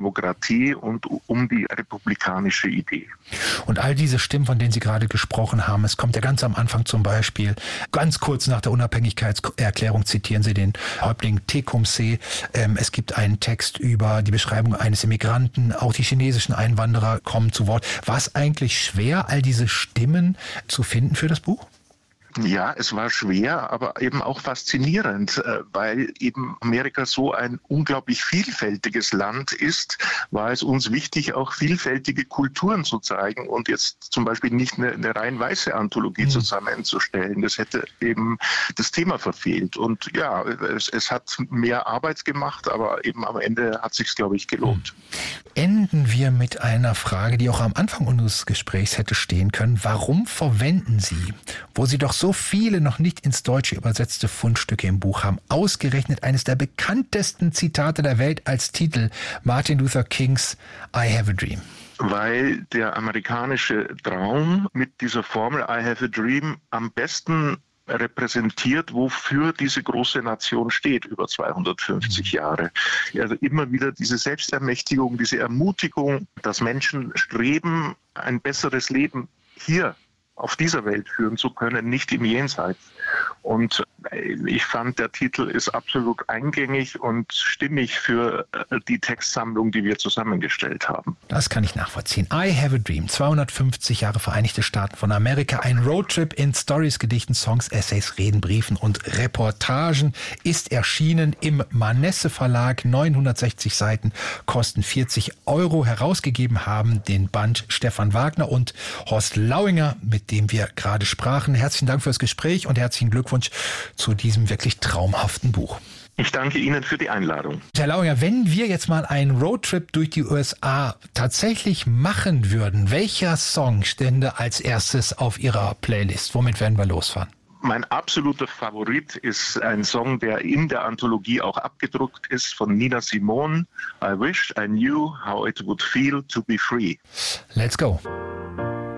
Demokratie und um die republikanische Idee. Und all diese Stimmen, von denen Sie gerade gesprochen haben, es kommt ja ganz am Anfang zum Beispiel, ganz kurz nach der Unabhängigkeitserklärung zitieren Sie den Häuptling Tecumseh. Es gibt einen Text über die Beschreibung eines Immigranten, auch die chinesischen Einwanderer kommen zu Wort. War es eigentlich schwer, all diese Stimmen zu finden für das Buch? Ja, es war schwer, aber eben auch faszinierend, weil eben Amerika so ein unglaublich vielfältiges Land ist, war es uns wichtig, auch vielfältige Kulturen zu zeigen und jetzt zum Beispiel nicht eine rein weiße Anthologie zusammenzustellen. Das hätte eben das Thema verfehlt. Und ja, es hat mehr Arbeit gemacht, aber eben am Ende hat es sich, glaube ich, gelohnt. Enden wir mit einer Frage, die auch am Anfang unseres Gesprächs hätte stehen können. Warum verwenden Sie, wo Sie doch so viele noch nicht ins Deutsche übersetzte Fundstücke im Buch haben, ausgerechnet eines der bekanntesten Zitate der Welt als Titel, Martin Luther Kings I Have a Dream? Weil der amerikanische Traum mit dieser Formel I Have a Dream am besten repräsentiert, wofür diese große Nation steht, über 250 Jahre. Also immer wieder diese Selbstermächtigung, diese Ermutigung, dass Menschen streben, ein besseres Leben hier auf dieser Welt führen zu können, nicht im Jenseits. Und ich fand, der Titel ist absolut eingängig und stimmig für die Textsammlung, die wir zusammengestellt haben. Das kann ich nachvollziehen. I Have a Dream, 250 Jahre Vereinigte Staaten von Amerika, ein Roadtrip in Stories, Gedichten, Songs, Essays, Reden, Briefen und Reportagen, ist erschienen im Manesse Verlag, 960 Seiten, kosten 40 €. Herausgegeben haben den Band Stefan Wagner und Horst Lauinger, mit dem wir gerade sprachen. Herzlichen Dank fürs Gespräch und herzlichen Glückwunsch zu diesem wirklich traumhaften Buch. Ich danke Ihnen für die Einladung. Herr Lauinger, wenn wir jetzt mal einen Roadtrip durch die USA tatsächlich machen würden, welcher Song stände als erstes auf Ihrer Playlist? Womit werden wir losfahren? Mein absoluter Favorit ist ein Song, der in der Anthologie auch abgedruckt ist, von Nina Simone. I wish I knew how it would feel to be free. Let's go.